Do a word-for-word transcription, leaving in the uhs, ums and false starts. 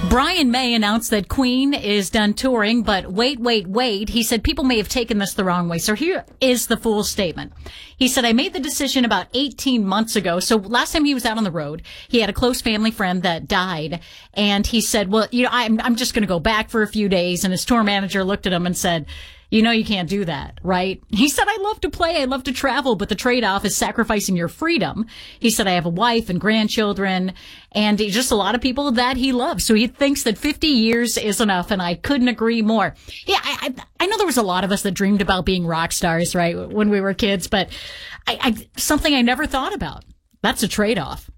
Brian May announced that Queen is done touring, but wait, wait, wait. He said people may have taken this the wrong way. So here is the full statement. He said, I made the decision about eighteen months ago. So last time he was out on the road, he had a close family friend that died. And he said, well, you know, I'm, I'm just going to go back for a few days. And his tour manager looked at him and said, you know, you can't do that, right? He said, I love to play. I love to travel, but the trade-off is sacrificing your freedom. He said, I have a wife and grandchildren and just a lot of people that he loves. So he thinks that fifty years is enough. And I couldn't agree more. Yeah, I, I, I know there was a lot of us that dreamed about being rock stars, right? When we were kids, but I, I something I never thought about. That's a trade-off.